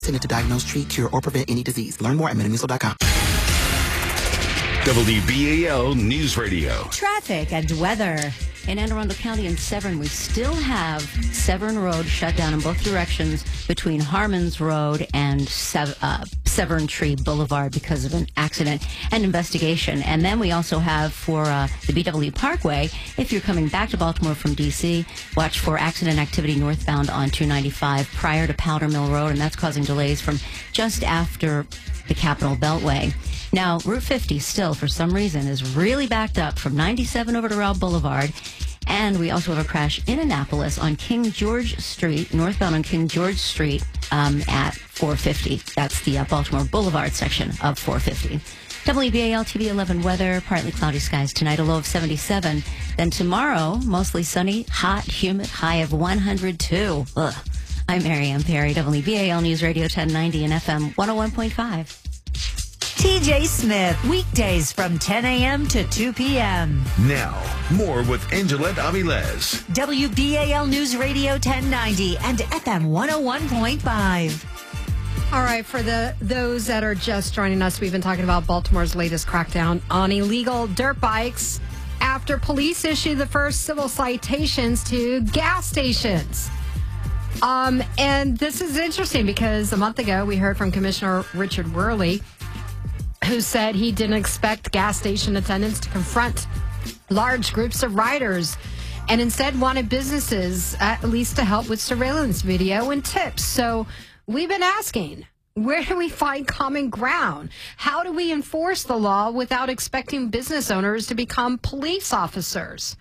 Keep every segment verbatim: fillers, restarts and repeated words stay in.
Intended to diagnose, treat, cure, or prevent any disease. Learn more at metamucil dot com. W B A L News Radio. Traffic and weather. In Anne Arundel County and Severn, we still have Severn Road shut down in both directions between Harmons Road and Sev- uh, Severn Tree Boulevard because of an accident and investigation. And then we also have for uh, the B W Parkway, if you're coming back to Baltimore from D C, watch for accident activity northbound on two ninety-five prior to Powder Mill Road, and that's causing delays from just after the Capitol Beltway. Now, Route fifty still, for some reason, is really backed up from ninety-seven over to Route Boulevard. And we also have a crash in Annapolis on King George Street, northbound on King George Street um, at four fifty. That's the uh, Baltimore Boulevard section of four fifty. W B A L T V eleven weather, partly cloudy skies tonight, a low of seventy-seven. Then tomorrow, mostly sunny, hot, humid, high of one hundred two. Ugh. I'm Marianne Perry, W B A L News Radio ten ninety and F M one oh one point five. T J Smith, weekdays from ten a.m. to two p.m. Now, more with Angelette Avilez. W B A L News Radio ten ninety and F M one oh one point five. All right, for the those that are just joining us, we've been talking about Baltimore's latest crackdown on illegal dirt bikes after police issued the first civil citations to gas stations. Um, and this is interesting because a month ago we heard from Commissioner Richard Worley, who said he didn't expect gas station attendants to confront large groups of riders and instead wanted businesses at least to help with surveillance video and tips. So we've been asking, where do we find common ground? How do we enforce the law without expecting business owners to become police officers?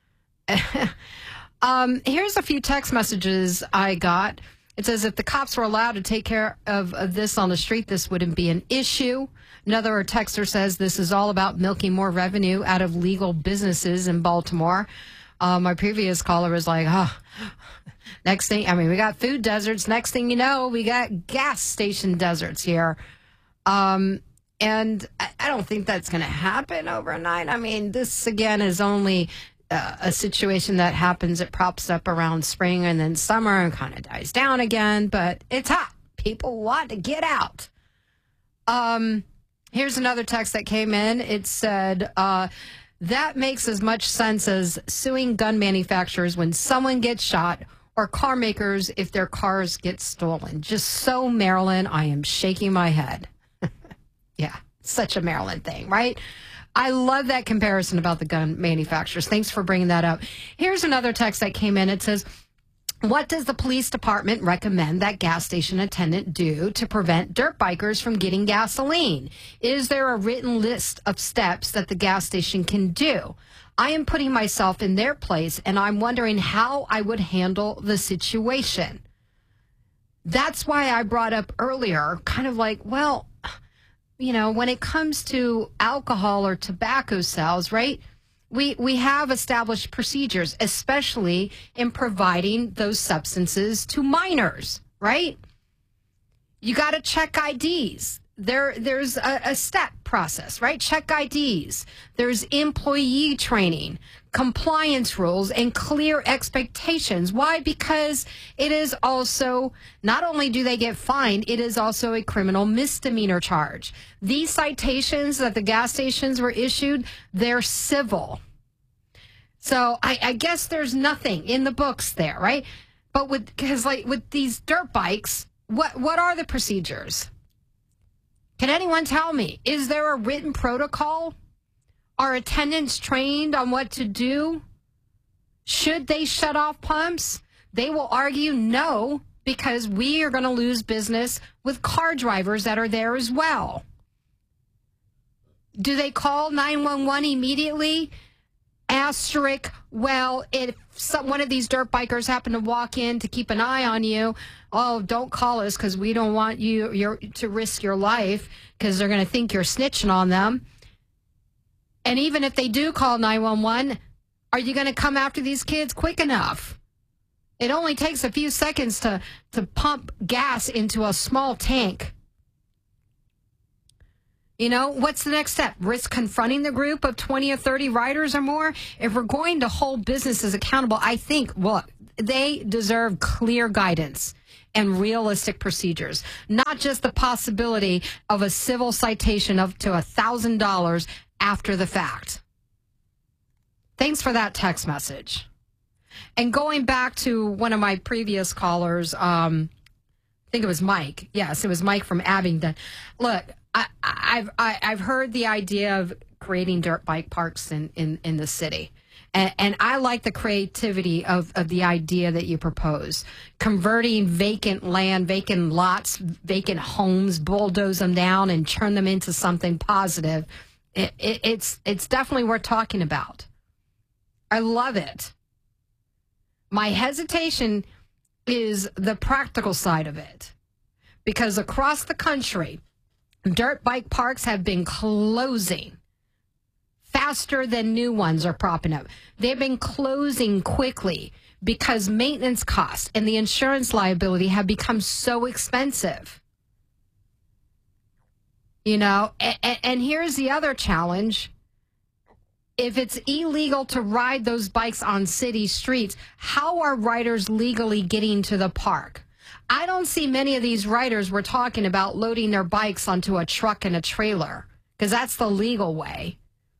um, here's a few text messages I got. It says, if the cops were allowed to take care of, of this on the street, this wouldn't be an issue. Another texter says this is all about milking more revenue out of legal businesses in Baltimore. Uh, my previous caller was like, oh, next thing, I mean, we got food deserts. Next thing you know, we got gas station deserts here. Um, and I, I don't think that's going to happen overnight. I mean, this, again, is only uh, a situation that happens. It props up around spring and then summer and kind of dies down again. But it's hot. People want to get out. Um... Here's another text that came in. It said, uh, that makes as much sense as suing gun manufacturers when someone gets shot or car makers if their cars get stolen. Just so Maryland, I am shaking my head. Yeah, such a Maryland thing, right? I love that comparison about the gun manufacturers. Thanks for bringing that up. Here's another text that came in. It says, what does the police department recommend that gas station attendant do to prevent dirt bikers from getting gasoline? Is there a written list of steps that the gas station can do? I am putting myself in their place, and I'm wondering how I would handle the situation. That's why I brought up earlier, kind of like, well, you know, when it comes to alcohol or tobacco sales, right? We we have established procedures, especially in providing those substances to minors, right? You got to check I Ds. There, there's a, a step process, right? Check I Ds. There's employee training, compliance rules, and clear expectations. Why? Because it is also, not only do they get fined, it is also a criminal misdemeanor charge. These citations that the gas stations were issued, they're civil. So I, I guess there's nothing in the books there, right? But with, because like with these dirt bikes, what what are the procedures? Can anyone tell me? Is there a written protocol? Are attendants trained on what to do? Should they shut off pumps? They will argue no, because we are going to lose business with car drivers that are there as well. Do they call nine one one immediately? Asterisk, well, if some, one of these dirt bikers happen to walk in to keep an eye on you, oh, don't call us because we don't want you your, to risk your life because they're going to think you're snitching on them. And even if they do call nine one one, are you going to come after these kids quick enough? It only takes a few seconds to, to pump gas into a small tank. You know, what's the next step? Risk confronting the group of twenty or thirty riders or more? If we're going to hold businesses accountable, I think, well, they deserve clear guidance. and realistic procedures, not just the possibility of a civil citation up to one thousand dollars after the fact. Thanks for that text message. And going back to one of my previous callers, um, I think it was Mike. Yes, it was Mike from Abingdon. Look, I, I've I, I've heard the idea of creating dirt bike parks in, in, in the city. And, and I like the creativity of, of the idea that you propose. Converting vacant land, vacant lots, vacant homes, bulldoze them down and turn them into something positive. It, it, it's it's definitely worth talking about. I love it. My hesitation is the practical side of it. Because across the country, dirt bike parks have been closing faster than new ones are propping up. They've been closing quickly because maintenance costs and the insurance liability have become so expensive. You know, and, and here's the other challenge. If it's illegal to ride those bikes on city streets, how are riders legally getting to the park? I don't see many of these riders we're talking about loading their bikes onto a truck and a trailer, because that's the legal way.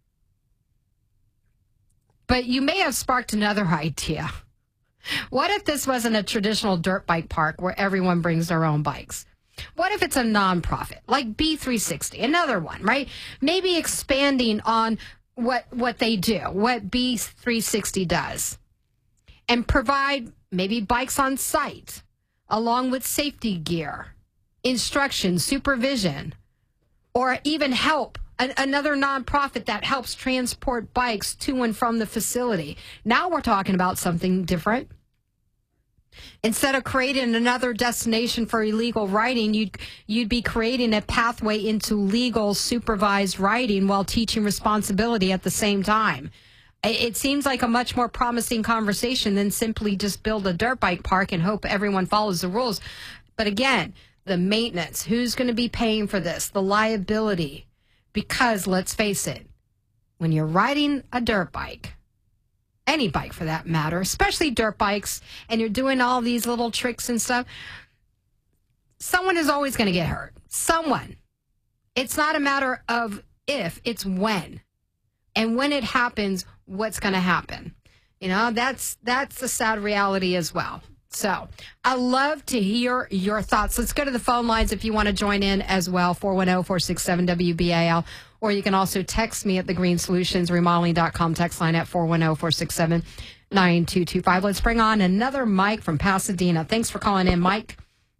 But you may have sparked another idea. What if this wasn't a traditional dirt bike park where everyone brings their own bikes? What if it's a nonprofit like B three sixty, another one, right? Maybe expanding on what what they do, what B three sixty does, and provide maybe bikes on site along with safety gear, instruction, supervision, or even help. An, another nonprofit that helps transport bikes to and from the facility. Now we're talking about something different. Instead of creating another destination for illegal riding, you'd, you'd be creating a pathway into legal supervised riding while teaching responsibility at the same time. It, it seems like a much more promising conversation than simply just build a dirt bike park and hope everyone follows the rules. But again, the maintenance, who's going to be paying for this, the liability. Because let's face it, when you're riding a dirt bike, any bike for that matter, especially dirt bikes, and you're doing all these little tricks and stuff, someone is always going to get hurt. Someone. It's not a matter of if, it's when. And when it happens, what's going to happen? You know, that's that's the sad reality as well. So I love to hear your thoughts. Let's go to the phone lines if you want to join in as well, four one zero, four six seven, W B A L. Or you can also text me at the Green Solutions Remodeling dot com text line at four one zero, four six seven, nine two two five. Let's bring on another Mike from Pasadena. Thanks for calling in, Mike.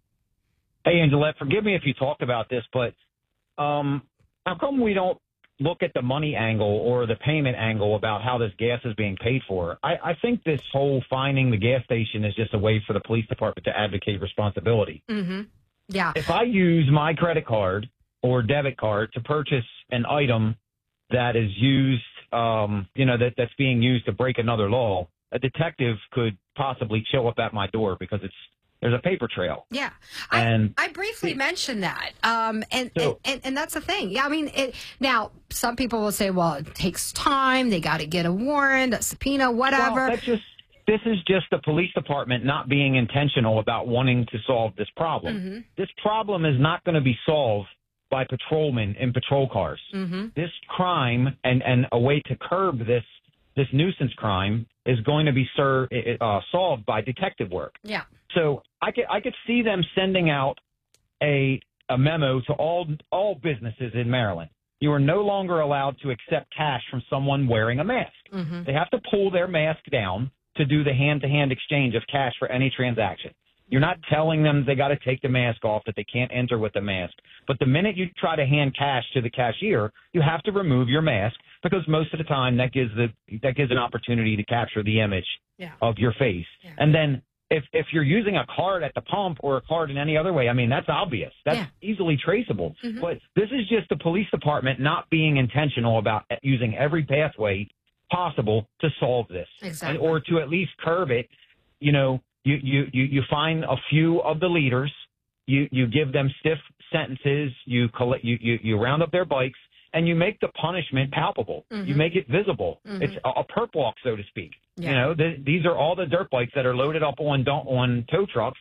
Hey, Angelette, forgive me if you talked about this, but um, how come we don't look at the money angle or the payment angle about how this gas is being paid for? I, I think this whole finding the gas station is just a way for the police department to advocate responsibility. Mm-hmm. Yeah. If I use my credit card or debit card to purchase an item that is used, um, you know, that, that's being used to break another law, a detective could possibly show up at my door because it's there's a paper trail. Yeah. And I, I briefly it, mentioned that. Um, and, so, and, and, and that's the thing. Yeah. I mean, it, now some people will say, well, it takes time. They got to get a warrant, a subpoena, whatever. Well, that's just, this is just the police department not being intentional about wanting to solve this problem. Mm-hmm. This problem is not going to be solved by patrolmen in patrol cars. Mm-hmm. This crime and, and a way to curb this this nuisance crime is going to be ser- uh, solved by detective work. Yeah. So I could I could see them sending out a a memo to all all businesses in Maryland. You are no longer allowed to accept cash from someone wearing a mask. Mm-hmm. They have to pull their mask down to do the hand-to-hand exchange of cash for any transaction. You're not telling them they got to take the mask off, that they can't enter with the mask. But the minute you try to hand cash to the cashier, you have to remove your mask because most of the time that gives the that gives an opportunity to capture the image yeah. of your face. Yeah. And then if if you're using a card at the pump or a card in any other way, I mean, that's obvious. That's yeah. easily traceable. Mm-hmm. But this is just the police department not being intentional about using every pathway possible to solve this. Exactly. Or to at least curb it. You know, you, you, you, you find a few of the leaders, you, you give them stiff sentences, you, collect, you, you, you round up their bikes, and you make the punishment palpable. Mm-hmm. You make it visible. Mm-hmm. It's a, a perp walk, so to speak. Yeah. You know, th- these are all the dirt bikes that are loaded up on on tow trucks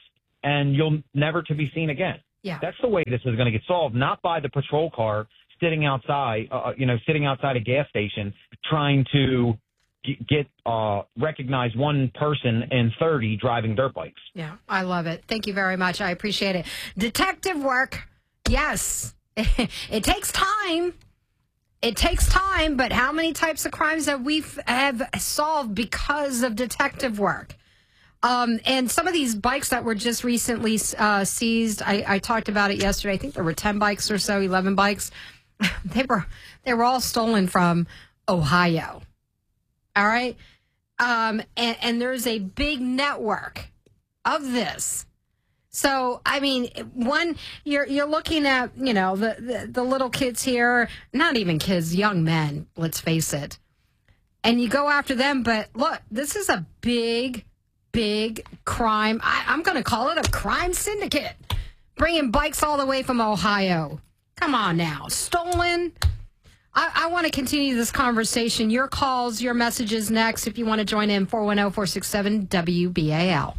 and you'll never to be seen again. Yeah. That's the way this is going to get solved, not by the patrol car sitting outside, uh, you know, sitting outside a gas station trying to g- get uh, recognize one person in thirty driving dirt bikes. Yeah, I love it. Thank you very much. I appreciate it. Detective work, yes, it takes time. It takes time, but how many types of crimes have we f- have solved because of detective work? Um, and some of these bikes that were just recently uh, seized, I, I talked about it yesterday. I think there were ten bikes or so, eleven bikes. They were they were all stolen from Ohio. All right, um, and, and there's a big network of this. So, I mean, one, you're you're looking at, you know, the, the, the little kids here, not even kids, young men, let's face it. And you go after them, but look, this is a big, big crime. I, I'm going to call it a crime syndicate. Bringing bikes all the way from Ohio. Come on now. Stolen. I, I want to continue this conversation. Your calls, your messages next. If you want to join in, four one zero, four six seven, W B A L.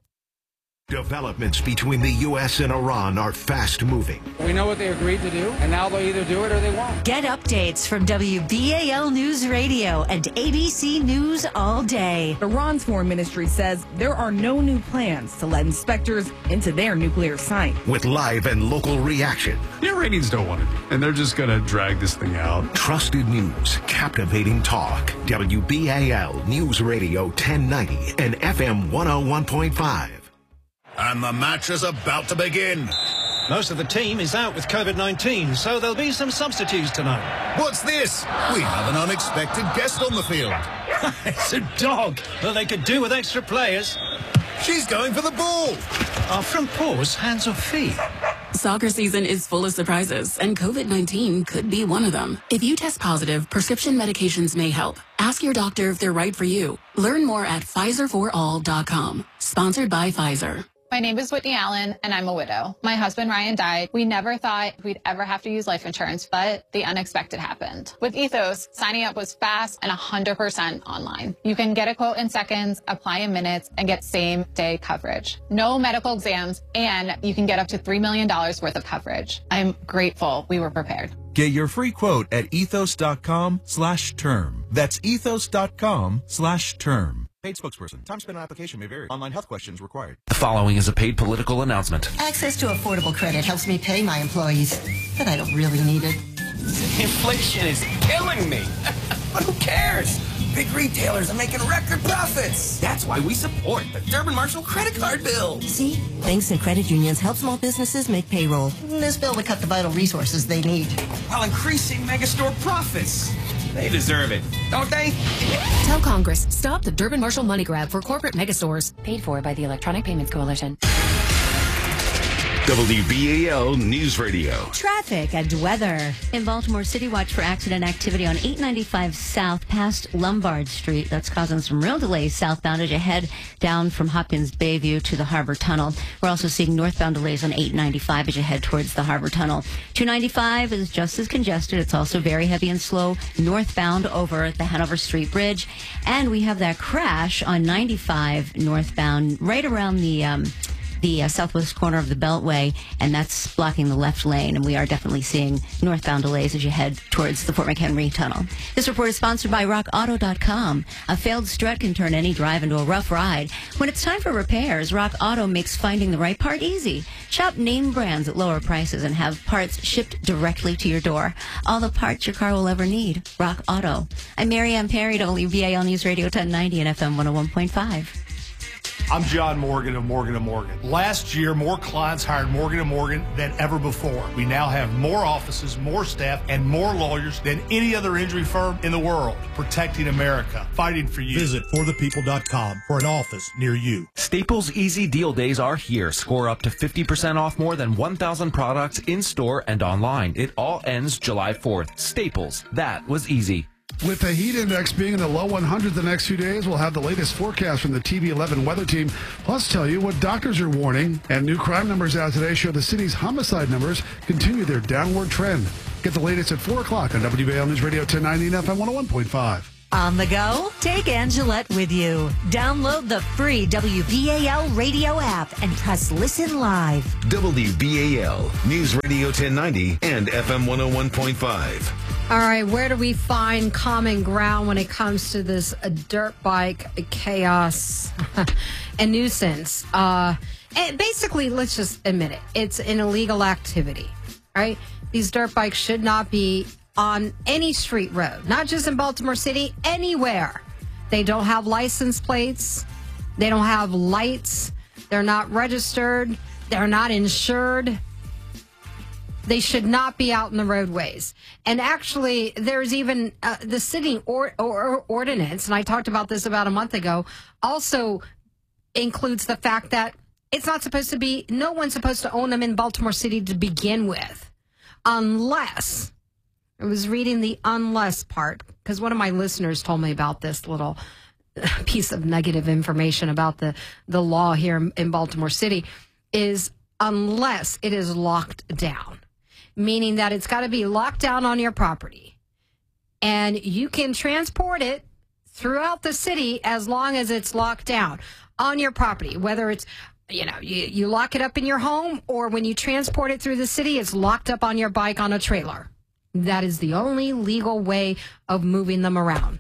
Developments between the U S and Iran are fast moving. We know what they agreed to do, and now they'll either do it or they won't. Get updates from W B A L News Radio and A B C News all day. Iran's foreign ministry says there are no new plans to let inspectors into their nuclear site. With live and local reaction. The Iranians don't want it, and they're just going to drag this thing out. Trusted news, captivating talk. W B A L News Radio ten ninety and F M one oh one point five. And the match is about to begin. Most of the team is out with COVID nineteen, so there'll be some substitutes tonight. What's this? We have an unexpected guest on the field. It's a dog that they could do with extra players. She's going for the ball. Our front paws, hands or feet. Soccer season is full of surprises, and COVID nineteen could be one of them. If you test positive, prescription medications may help. Ask your doctor if they're right for you. Learn more at Pfizer for all dot com. Sponsored by Pfizer. My name is Whitney Allen, and I'm a widow. My husband, Ryan, died. We never thought we'd ever have to use life insurance, but the unexpected happened. With Ethos, signing up was fast and one hundred percent online. You can get a quote in seconds, apply in minutes, and get same-day coverage. No medical exams, and you can get up to three million dollars worth of coverage. I'm grateful we were prepared. Get your free quote at ethos.com slash term. That's ethos.com slash term. Paid spokesperson. Time spent on application may vary. Online health questions required. The following is a paid political announcement. Access to affordable credit helps me pay my employees, but I don't really need it. Inflation is killing me. But who cares? Big retailers are making record profits. That's why we support the Durbin Marshall credit card bill. See? Banks and credit unions help small businesses make payroll. This bill would cut the vital resources they need. While increasing megastore profits. They deserve it, don't they? Tell Congress, stop the Durbin Marshall money grab for corporate megastores. Paid for by the Electronic Payments Coalition. W B A L News Radio. Traffic and weather. In Baltimore City, watch for accident activity on eight ninety-five South past Lombard Street. That's causing some real delays southbound as you head down from Hopkins Bayview to the Harbor Tunnel. We're also seeing northbound delays on eight ninety-five as you head towards the Harbor Tunnel. two ninety-five is just as congested. It's also very heavy and slow northbound over the Hanover Street Bridge. And we have that crash on ninety-five northbound right around the... Um, the uh, southwest corner of the Beltway, and that's blocking the left lane, and we are definitely seeing northbound delays as you head towards the Fort McHenry Tunnel. This report is sponsored by rock auto dot com. A failed strut can turn any drive into a rough ride. When it's time for repairs, Rock Auto makes finding the right part easy. Shop name brands at lower prices and have parts shipped directly to your door. All the parts your car will ever need. Rock Auto. I'm Mary Ann Perry, W B A L News Radio ten ninety and F M one oh one point five. I'm John Morgan of Morgan and Morgan. Last year, more clients hired Morgan and Morgan than ever before. We now have more offices, more staff, and more lawyers than any other injury firm in the world. Protecting America, fighting for you. Visit for the people dot com for an office near you. Staples Easy Deal Days are here. Score up to fifty percent off more than one thousand products in-store and online. It all ends July fourth. Staples. That was easy. With the heat index being in the low one hundred the next few days, we'll have the latest forecast from the T V eleven weather team, plus tell you what doctors are warning. And new crime numbers out today show the city's homicide numbers continue their downward trend. Get the latest at four o'clock on W B A L News Radio ten ninety and F M one oh one point five. On the go? Take Angelette with you. Download the free W B A L radio app and press listen live. W B A L News Radio ten ninety and F M one oh one point five. All right, where do we find common ground when it comes to this uh, dirt bike chaos and nuisance? Uh, and basically, let's just admit it. It's an illegal activity, right? These dirt bikes should not be on any street road, not just in Baltimore City, anywhere. They don't have license plates. They don't have lights. They're not registered. They're not insured. They should not be out in the roadways. And actually, there's even uh, the city or, or, ordinance, and I talked about this about a month ago, also includes the fact that it's not supposed to be, no one's supposed to own them in Baltimore City to begin with, unless... I was reading the unless part because one of my listeners told me about this little piece of negative information about the, the law here in Baltimore City is unless it is locked down, meaning that it's got to be locked down on your property and you can transport it throughout the city as long as it's locked down on your property, whether it's you know, you, you lock it up in your home or when you transport it through the city, it's locked up on your bike on a trailer. That is the only legal way of moving them around.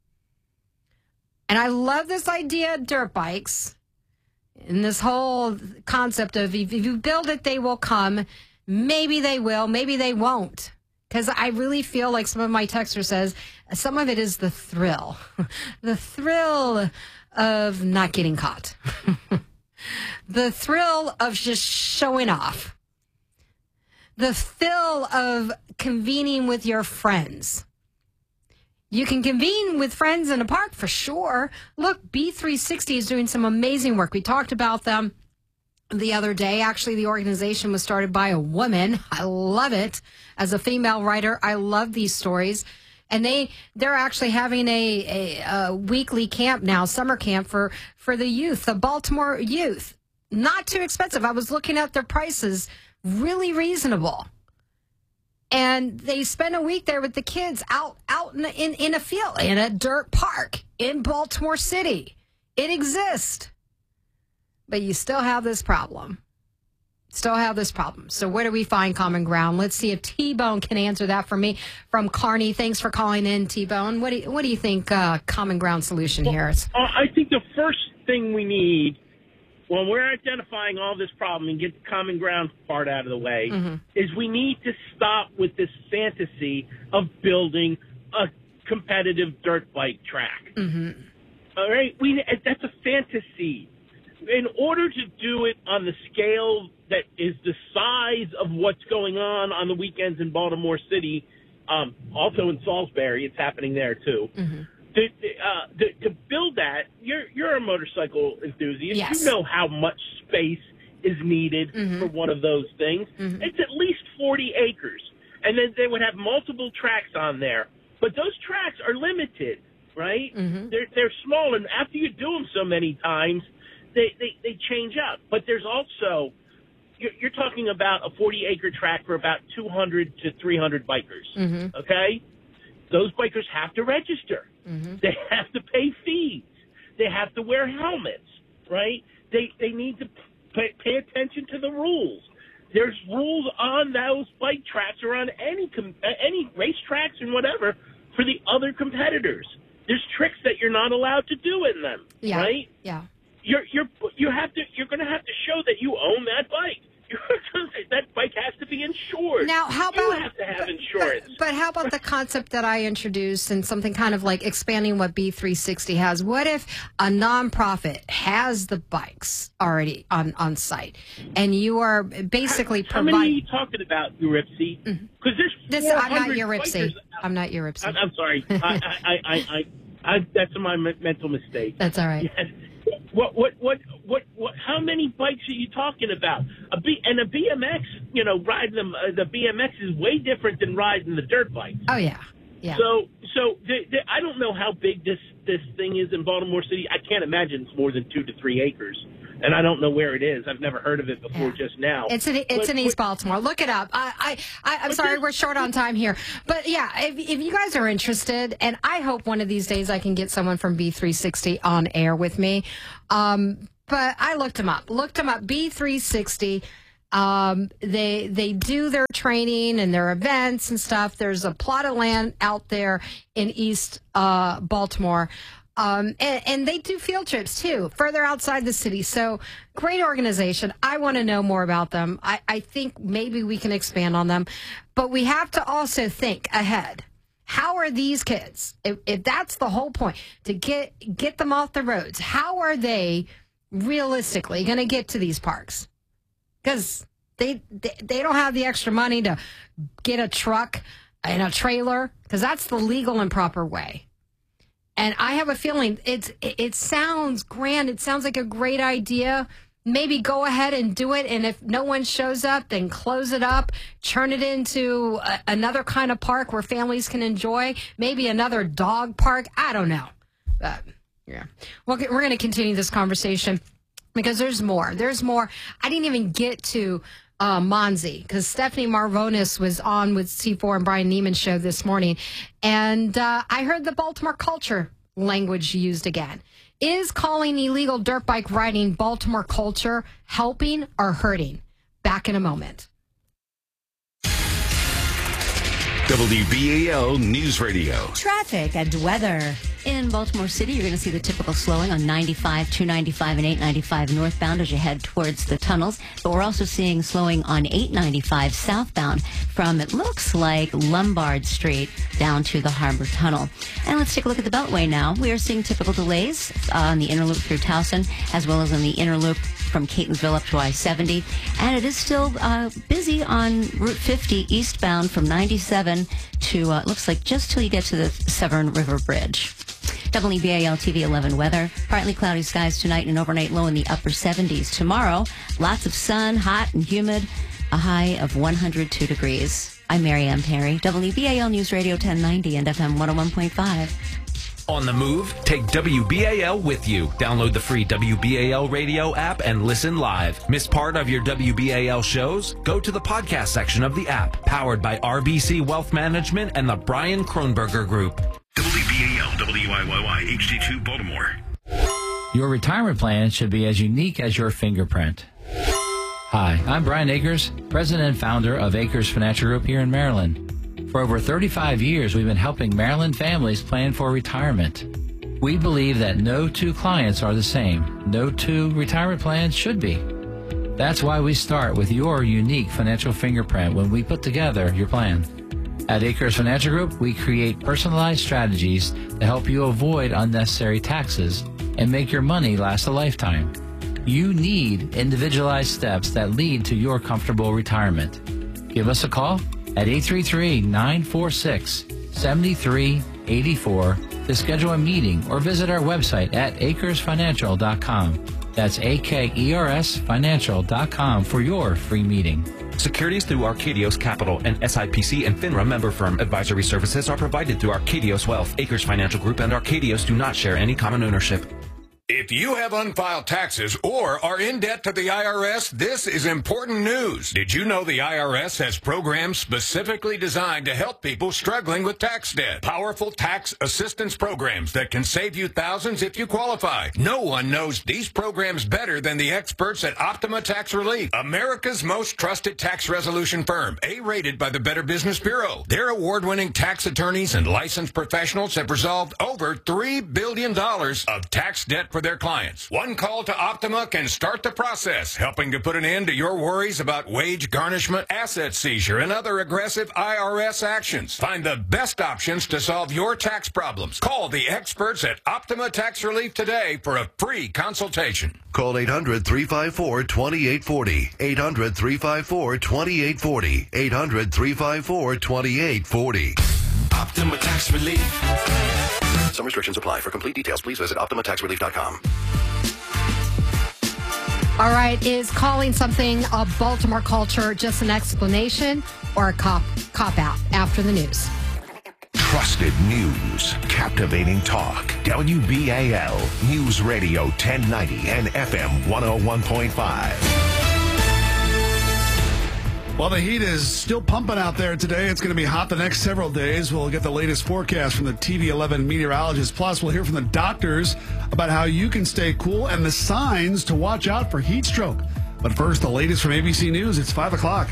And I love this idea of dirt bikes and this whole concept of if you build it, they will come. Maybe they will, maybe they won't. Because I really feel like some of my texter says, some of it is the thrill. The thrill of not getting caught. The thrill of just showing off. The thrill of convening with your friends. You can convene with friends in a park for sure. Look, B three sixty is doing some amazing work. We talked about them the other day. Actually, the organization was started by a woman. I love it. As a female writer, I love these stories. And they, they're actually having a, a, a weekly camp now, summer camp for, for the youth, the Baltimore youth. Not too expensive. I was looking at their prices. Really reasonable. And they spend a week there with the kids out out in, in, in a field, in a dirt park in Baltimore City. It exists. But you still have this problem. Still have this problem. So where do we find common ground? Let's see if T-Bone can answer that for me from Kearney. Thanks for calling in, T-Bone. What do you, what do you think uh, common ground solution well, here is? Uh, I think the first thing we need when we're identifying all this problem and get the common ground part out of the way, mm-hmm. is we need to stop with this fantasy of building a competitive dirt bike track. Mm-hmm. All right? We, that's a fantasy. In order to do it on the scale that is the size of what's going on on the weekends in Baltimore City, um, also in Salisbury, it's happening there too. Mm-hmm. To, uh, to, to build that, you're you're a motorcycle enthusiast. Yes. You know how much space is needed mm-hmm. for one of those things. Mm-hmm. It's at least forty acres. And then they would have multiple tracks on there. But those tracks are limited, right? Mm-hmm. They're, they're small, and after you do them so many times, they, they, they change up. But there's also, you're, you're talking about a forty-acre track for about two hundred to three hundred bikers, mm-hmm. okay? Those bikers have to register. Mm-hmm. They have to pay fees. They have to wear helmets, right? They they need to pay, pay attention to the rules. There's rules on those bike tracks or on any com- any race tracks and whatever for the other competitors. There's tricks that you're not allowed to do in them, yeah. right? Yeah. You're you're you have to you're going to have to show that you own that bike. That bike has to be insured. Now, how about you have to have but, insurance? But, but how about the concept that I introduced and something kind of like expanding what B three sixty has? What if a nonprofit has the bikes already on, on site, and you are basically how, how providing? How many are you talking about, Euripsy? Because mm-hmm. there's this. I'm not Euripsy. bikers. I'm not Euripsy. I'm, I'm sorry. I, I, I, I, I, that's my mental mistake. That's all right. Yes. What, what, what, what, what, how many bikes are you talking about? A B, and a B M X, you know, riding them, uh, the B M X is way different than riding the dirt bike. Oh, yeah. Yeah. So, so the, the, I don't know how big this, this thing is in Baltimore City. I can't imagine it's more than two to three acres. and I don't know where it is. I've never heard of it before. Yeah. Just now, it's in it's but, in East Baltimore. Look it up. I I, I I'm sorry, we're short on time here, but yeah, if if you guys are interested, and I hope one of these days I can get someone from B three sixty on air with me. Um, but I looked them up. Looked them up. B three sixty. Um, they they do their training and their events and stuff. There's a plot of land out there in East uh, Baltimore. Um, and, and they do field trips, too, further outside the city. So great organization. I want to know more about them. I, I think maybe we can expand on them. But we have to also think ahead. How are these kids, if, if that's the whole point, to get get them off the roads, how are they realistically going to get to these parks? Because they, they, they don't have the extra money to get a truck and a trailer, because that's the legal and proper way. And I have a feeling it's it sounds grand. It sounds like a great idea. Maybe go ahead and do it. And if no one shows up, then close it up, turn it into a, another kind of park where families can enjoy. Maybe another dog park. I don't know. But, yeah. Well, we're going to continue this conversation because there's more. There's more. I didn't even get to Uh, Monzi, because Stephanie Marvonis was on with C four and Brian Neiman show this morning, and uh, I heard the Baltimore culture language used again. Is calling illegal dirt bike riding Baltimore culture helping or hurting? Back in a moment. W B A L News Radio. Traffic and weather. In Baltimore City, you're going to see the typical slowing on ninety-five, two ninety-five, and eight ninety-five northbound as you head towards the tunnels. But we're also seeing slowing on eight ninety-five southbound from, it looks like, Lombard Street down to the Harbor Tunnel. And let's take a look at the Beltway now. We are seeing typical delays uh, on the inner loop through Towson, as well as on the inner loop from Catonsville up to I seventy. And it is still uh, busy on Route fifty eastbound from ninety-seven to, uh, looks like, just till you get to the Severn River Bridge. W B A L T V eleven weather. Partly cloudy skies tonight and overnight low in the upper seventies. Tomorrow, lots of sun, hot and humid, a high of one hundred two degrees. I'm Mary Ann Perry, W B A L News Radio ten ninety and F M one oh one point five. On the move? Take W B A L with you. Download the free W B A L radio app and listen live. Miss part of your W B A L shows? Go to the podcast section of the app, powered by R B C Wealth Management and the Brian Kronberger Group. W B A L W I Y Y H D two Baltimore. Your retirement plan should be as unique as your fingerprint. Hi, I'm Brian Akers, president and founder of Akers Financial Group here in Maryland. For over thirty-five years, we've been helping Maryland families plan for retirement. We believe that no two clients are the same. No two retirement plans should be. That's why we start with your unique financial fingerprint when we put together your plan. At Akers Financial Group, we create personalized strategies to help you avoid unnecessary taxes and make your money last a lifetime. You need individualized steps that lead to your comfortable retirement. Give us a call at eight three three, nine four six, seven three eight four to schedule a meeting or visit our website at acres financial dot com. That's A K E R S financial dot com for your free meeting. Securities through Arcadios Capital and S I P C and FINRA member firm. Advisory services are provided through Arcadios Wealth. Akers Financial Group and Arcadios do not share any common ownership. If you have unfiled taxes or are in debt to the I R S, this is important news. Did you know the I R S has programs specifically designed to help people struggling with tax debt? Powerful tax assistance programs that can save you thousands if you qualify. No one knows these programs better than the experts at Optima Tax Relief, America's most trusted tax resolution firm, A-rated by the Better Business Bureau. Their award-winning tax attorneys and licensed professionals have resolved over three billion dollars of tax debt for their clients. One call to Optima can start the process, helping to put an end to your worries about wage garnishment, asset seizure, and other aggressive I R S actions. Find the best options to solve your tax problems. Call the experts at Optima Tax Relief today for a free consultation. Call eight hundred, three five four, two eight four zero. eight hundred, three five four, two eight four zero. eight hundred, three five four, two eight four zero. Optima Tax Relief. Some restrictions apply. For complete details, please visit optima tax relief dot com. All right, is calling something a Baltimore culture just an explanation or a cop cop out? After the news. Trusted news. Captivating talk. W B A L News Radio ten ninety and F M one oh one point five. Well, the heat is still pumping out there today. It's going to be hot the next several days. We'll get the latest forecast from the T V eleven meteorologist. Plus, we'll hear from the doctors about how you can stay cool and the signs to watch out for heat stroke. But first, the latest from A B C News. It's five o'clock.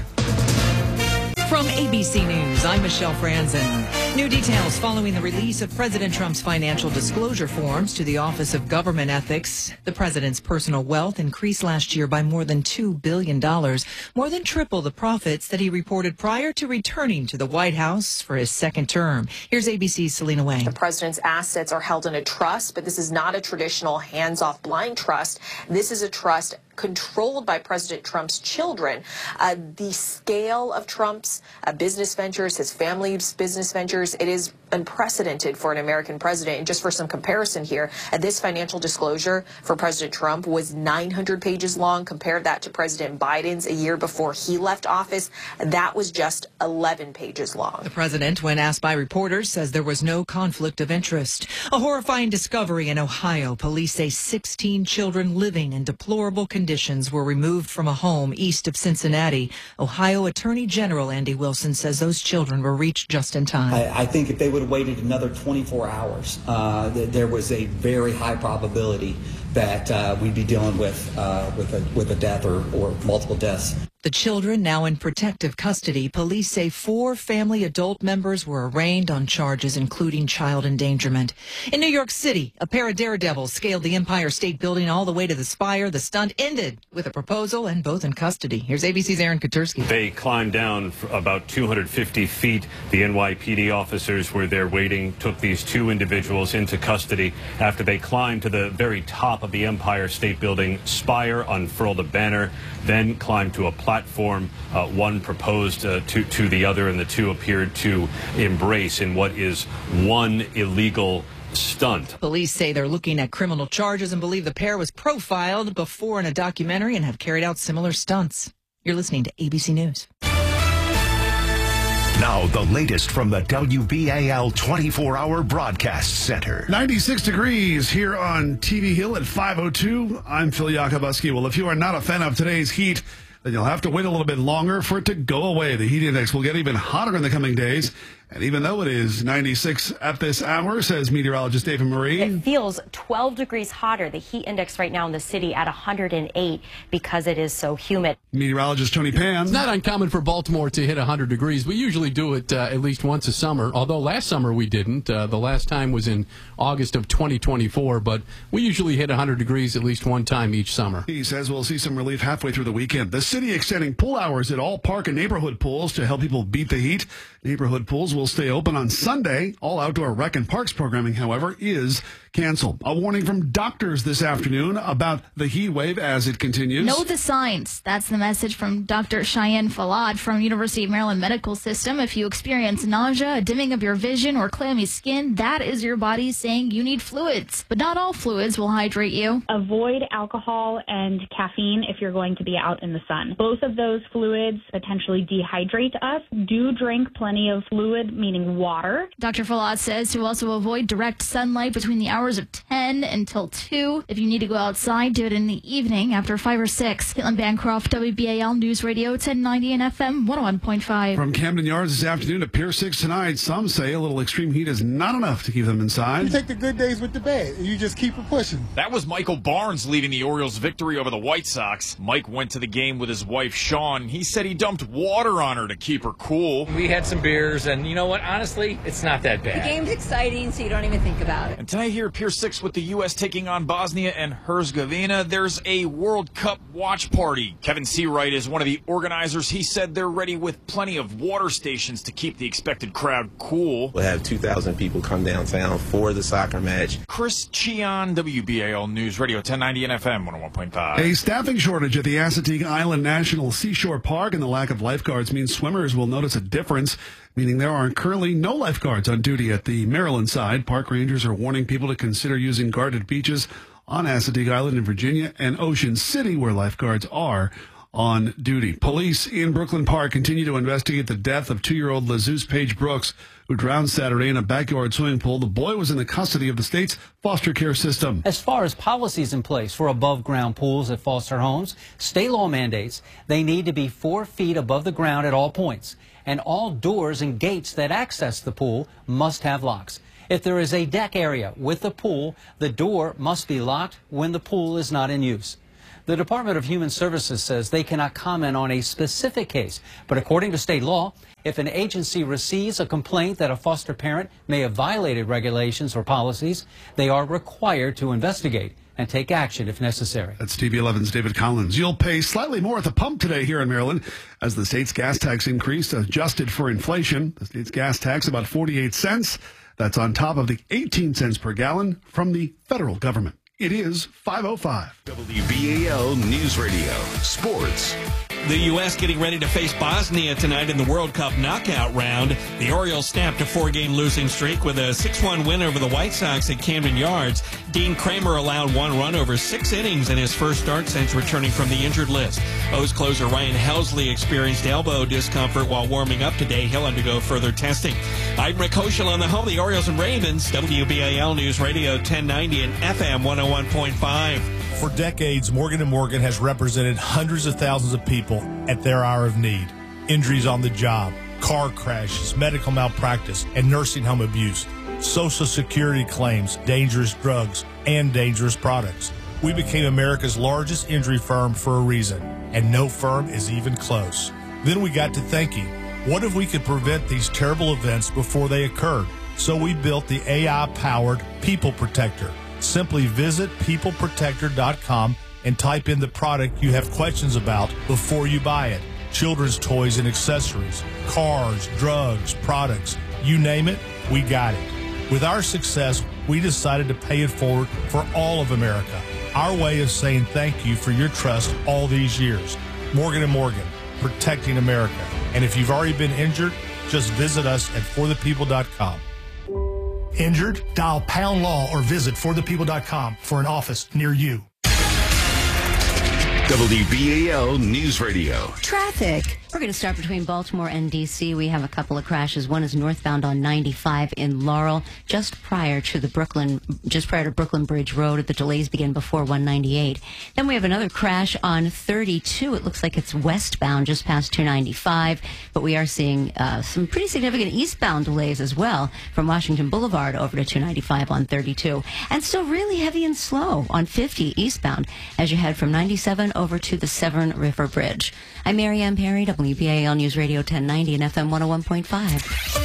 From A B C News, I'm Michelle Franzen. New details following the release of President Trump's financial disclosure forms to the Office of Government Ethics. The president's personal wealth increased last year by more than two billion dollars, more than triple the profits that he reported prior to returning to the White House for his second term. Here's A B C's Selena Wang. The president's assets are held in a trust, but this is not a traditional hands-off blind trust. This is a trust controlled by President Trump's children. Uh, the scale of Trump's uh, business ventures, his family's business ventures, it is unprecedented for an American president. And just for some comparison here, uh, this financial disclosure for President Trump was nine hundred pages long. Compare that to President Biden's a year before he left office. That was just eleven pages long. The president, when asked by reporters, says there was no conflict of interest. A horrifying discovery in Ohio. Police say sixteen children living in deplorable conditions were removed from a home east of Cincinnati. Ohio Attorney General Andy Wilson says those children were reached just in time. I, I think if they would have waited another twenty-four hours, uh, th- there was a very high probability that uh, we'd be dealing with uh, with a with a death or, or multiple deaths. The children now in protective custody. Police say four family adult members were arraigned on charges including child endangerment. In New York City, a pair of daredevils scaled the Empire State Building all the way to the spire. The stunt ended with a proposal and both in custody. Here's A B C's Aaron Katursky. They climbed down for about two hundred fifty feet. The N Y P D officers were there waiting, took these two individuals into custody after they climbed to the very top of the Empire State Building spire, unfurled a banner, then climbed to a platform. Platform. Uh, one proposed uh, to, to the other, and the two appeared to embrace in what is one illegal stunt. Police say they're looking at criminal charges and believe the pair was profiled before in a documentary and have carried out similar stunts. You're listening to A B C News. Now, the latest from the W B A L twenty-four hour Broadcast Center. ninety-six degrees here on T V Hill at five oh two. I'm Phil Yakobuski. Well, if you are not a fan of today's heat, then you'll have to wait a little bit longer for it to go away. The heat index will get even hotter in the coming days. And even though it is ninety-six at this hour, says meteorologist David Marie, it feels twelve degrees hotter. The heat index right now in the city at one hundred eight because it is so humid. Meteorologist Tony Pan. It's not uncommon for Baltimore to hit one hundred degrees. We usually do it uh, at least once a summer, although last summer we didn't. Uh, the last time was in August of twenty twenty-four, but we usually hit one hundred degrees at least one time each summer. He says we'll see some relief halfway through the weekend. The city extending pool hours at all park and neighborhood pools to help people beat the heat. Neighborhood pools will stay open on Sunday. All outdoor rec and parks programming, however, is canceled. A warning from doctors this afternoon about the heat wave as it continues. Know the signs. That's the message from Doctor Cheyenne Falad from University of Maryland Medical System. If you experience nausea, a dimming of your vision, or clammy skin, that is your body saying you need fluids. But not all fluids will hydrate you. Avoid alcohol and caffeine if you're going to be out in the sun. Both of those fluids potentially dehydrate us. Do drink plenty of fluid, meaning water. Doctor Falad says to also avoid direct sunlight between the hours of ten until two. If you need to go outside, do it in the evening after five or six. Caitlin Bancroft, W B A L News Radio ten ninety and F M one oh one point five. From Camden Yards this afternoon to Pier six tonight, some say a little extreme heat is not enough to keep them inside. You take the good days with the bad, and you just keep it pushing. That was Michael Barnes leading the Orioles' victory over the White Sox. Mike went to the game with his wife, Sean. He said he dumped water on her to keep her cool. We had some beers, and you know what? Honestly, it's not that bad. The game's exciting, so you don't even think about it. And tonight here at Pier six with the U S taking on Bosnia and Herzegovina, there's a World Cup watch party. Kevin Seawright is one of the organizers. He said they're ready with plenty of water stations to keep the expected crowd cool. We'll have two thousand people come downtown for the soccer match. Chris Cheon, W B A L News Radio ten ninety and F M one oh one point five. A staffing shortage at the Assateague Island National Seashore Park and the lack of lifeguards means swimmers will notice a difference, meaning there are currently no lifeguards on duty at the Maryland side. Park rangers are warning people to consider using guarded beaches on Assateague Island in Virginia and Ocean City, where lifeguards are on duty. Police in Brooklyn Park continue to investigate the death of two-year-old LaZeus Page Brooks, who drowned Saturday in a backyard swimming pool. The boy was in the custody of the state's foster care system. As far as policies in place for above-ground pools at foster homes, state law mandates they need to be four feet above the ground at all points, and all doors and gates that access the pool must have locks. If there is a deck area with a pool, the door must be locked when the pool is not in use. The Department of Human Services says they cannot comment on a specific case, but according to state law, if an agency receives a complaint that a foster parent may have violated regulations or policies, they are required to investigate and take action if necessary. That's T V eleven's David Collins. You'll pay slightly more at the pump today here in Maryland as the state's gas tax increased, adjusted for inflation. The state's gas tax about forty-eight cents. That's on top of the eighteen cents per gallon from the federal government. It is five oh five. W B A L News Radio Sports. The U S getting ready to face Bosnia tonight in the World Cup knockout round. The Orioles snapped a four-game losing streak with a six one win over the White Sox at Camden Yards. Dean Kramer allowed one run over six innings in his first start since returning from the injured list. O's closer Ryan Helsley experienced elbow discomfort while warming up today. He'll undergo further testing. I'm Rick Hoschel on the home of the Orioles and Ravens. W B A L News Radio ten ninety and F M one oh one point five. For decades, Morgan and Morgan has represented hundreds of thousands of people at their hour of need. Injuries on the job, car crashes, medical malpractice, and nursing home abuse, Social Security claims, dangerous drugs, and dangerous products. We became America's largest injury firm for a reason, and no firm is even close. Then we got to thinking, what if we could prevent these terrible events before they occurred? So we built the A I-powered People Protector. Simply visit people protector dot com and type in the product you have questions about before you buy it. Children's toys and accessories, cars, drugs, products, you name it, we got it. With our success, we decided to pay it forward for all of America. Our way of saying thank you for your trust all these years. Morgan and Morgan, protecting America. And if you've already been injured, just visit us at for the people dot com. Injured? Dial pound law or visit for the people dot com for an office near you. W B A L News Radio. Traffic. We're going to start between Baltimore and D C. We have a couple of crashes. One is northbound on ninety-five in Laurel, just prior to the Brooklyn, just prior to Brooklyn Bridge Road. The delays begin before one ninety-eight. Then we have another crash on thirty-two. It looks like it's westbound, just past two ninety-five. But we are seeing uh, some pretty significant eastbound delays as well, from Washington Boulevard over to two ninety-five on thirty-two, and still really heavy and slow on fifty eastbound as you head from ninety-seven over to the Severn River Bridge. I'm Mary Ann Perry, W B A L News Radio ten ninety and F M one oh one point five.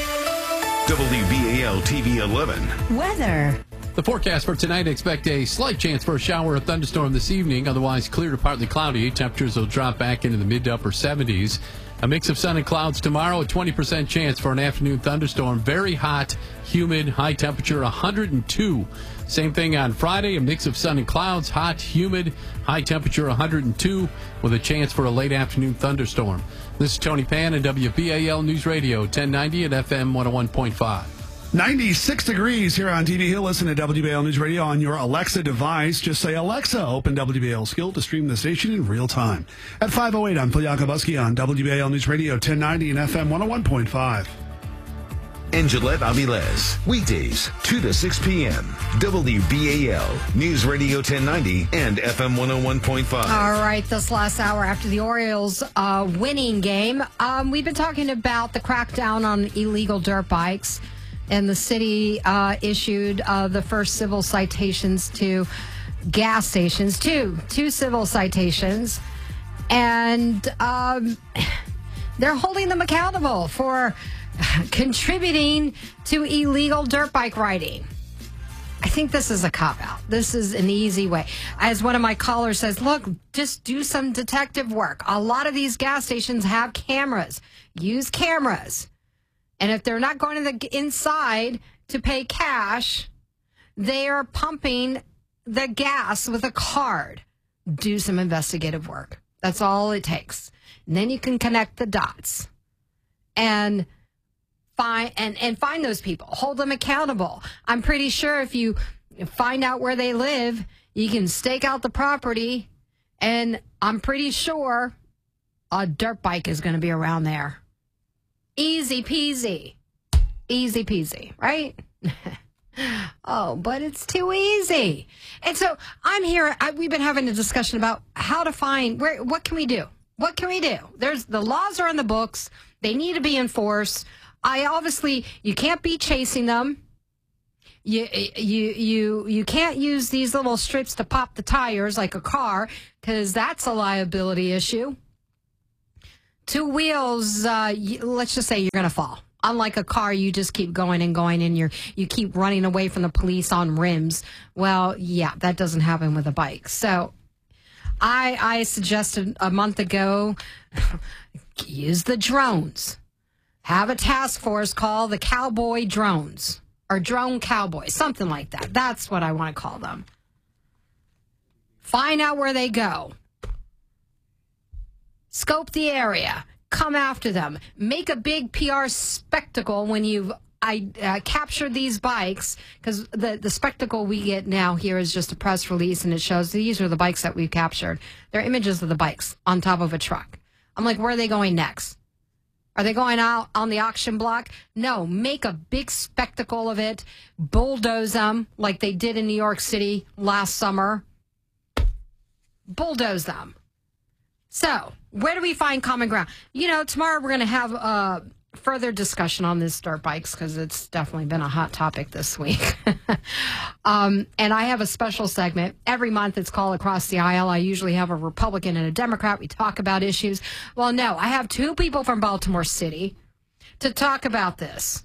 W B A L T V eleven. Weather. The forecast for tonight, expect a slight chance for a shower or thunderstorm this evening. Otherwise, clear to partly cloudy. Temperatures will drop back into the mid to upper seventies. A mix of sun and clouds tomorrow, a twenty percent chance for an afternoon thunderstorm. Very hot, humid, high temperature one hundred two. Same thing on Friday, a mix of sun and clouds, hot, humid, high temperature one hundred two, with a chance for a late afternoon thunderstorm. This is Tony Pan and W B A L News Radio ten ninety at F M one oh one point five. ninety-six degrees here on T V Hill. Listen to W B A L News Radio on your Alexa device. Just say, Alexa, open W B A L Skill to stream the station in real time. At five oh eight, I'm Phil Yakobuski on W B A L News Radio ten ninety and F M one oh one point five. And Gillette Aviles, weekdays, two to six p.m. W B A L News Radio ten ninety and F M one oh one point five. All right, this last hour after the Orioles uh, winning game, um, we've been talking about the crackdown on illegal dirt bikes. And the city uh, issued uh, the first civil citations to gas stations, two, two civil citations. And um, they're holding them accountable for contributing to illegal dirt bike riding. I think this is a cop-out. This is an easy way. As one of my callers says, look, just do some detective work. A lot of these gas stations have cameras. Use cameras. And if they're not going to the inside to pay cash, they are pumping the gas with a card. Do some investigative work. That's all it takes. And then you can connect the dots and find and, and find those people. Hold them accountable. I'm pretty sure if you find out where they live, you can stake out the property. And I'm pretty sure a dirt bike is going to be around there. Easy peasy. Easy peasy, right? Oh, but it's too easy. And so I'm here. I, we've been having a discussion about how to find where. What can we do? What can we do? There's the laws are in the books. They need to be enforced. I obviously you can't be chasing them. You you you you can't use these little strips to pop the tires like a car because that's a liability issue. Two wheels. Uh, you, let's just say you're going to fall. Unlike a car, you just keep going and going, and you're you keep running away from the police on rims. Well, yeah, that doesn't happen with a bike. So, I I suggested a month ago, use the drones. Have a task force called the Cowboy Drones or Drone Cowboys, something like that. That's what I want to call them. Find out where they go. Scope the area. Come after them. Make a big P R spectacle when you've I uh, captured these bikes, because the, the spectacle we get now here is just a press release, and it shows these are the bikes that we've captured. They're images of the bikes on top of a truck. I'm like, where are they going next? Are they going out on the auction block? No, make a big spectacle of it. Bulldoze them like they did in New York City last summer. Bulldoze them. So, where do we find common ground? You know, tomorrow we're going to have a further discussion on this dirt bikes because it's definitely been a hot topic this week. um, and I have a special segment. Every month it's called Across the Aisle. I usually have a Republican and a Democrat. We talk about issues. Well, no, I have two people from Baltimore City to talk about this.